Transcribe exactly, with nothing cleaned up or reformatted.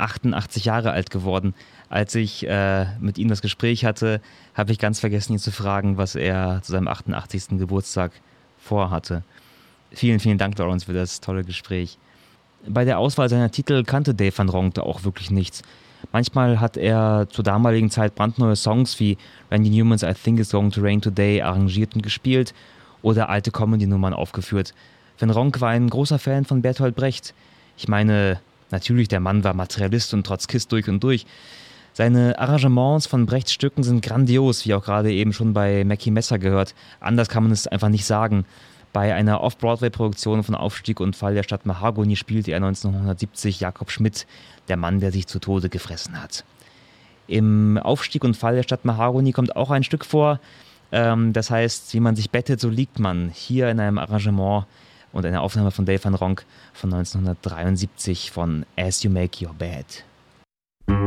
achtundachtzig Jahre alt geworden. Als ich äh, mit ihm das Gespräch hatte, habe ich ganz vergessen, ihn zu fragen, was er zu seinem achtundachtzigsten Geburtstag vorhatte. Vielen, vielen Dank, Lawrence, für das tolle Gespräch. Bei der Auswahl seiner Titel kannte Dave Van Ronk auch wirklich nichts. Manchmal hat er zur damaligen Zeit brandneue Songs wie Randy Newmans I Think It's Going to Rain Today arrangiert und gespielt oder alte Comedy-Nummern aufgeführt. Van Ronk war ein großer Fan von Bertolt Brecht. Ich meine, natürlich, der Mann war Materialist und Trotzkist durch und durch. Seine Arrangements von Brechts Stücken sind grandios, wie auch gerade eben schon bei Mackie Messer gehört. Anders kann man es einfach nicht sagen. Bei einer Off-Broadway-Produktion von Aufstieg und Fall der Stadt Mahagoni spielte er neunzehnhundertsiebzig Jakob Schmidt, der Mann, der sich zu Tode gefressen hat. Im Aufstieg und Fall der Stadt Mahagoni kommt auch ein Stück vor. Ähm, das heißt, wie man sich bettet, so liegt man. Hier in einem Arrangement und einer Aufnahme von Dave Van Ronk von neunzehnhundertdreiundsiebzig von As You Make Your Bed.